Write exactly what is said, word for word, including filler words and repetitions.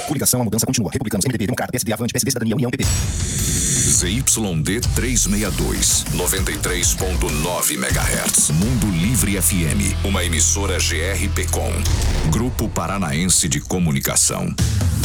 Coligação, a mudança continua. Republicanos, M D B, Democrata, P S D, Avante, P S D, Cidadania, União, P P. Z Y D trezentos e sessenta e dois, noventa e três ponto nove megahertz. Mundo Livre F M, uma emissora G R P com. Grupo Paranaense de Comunicação.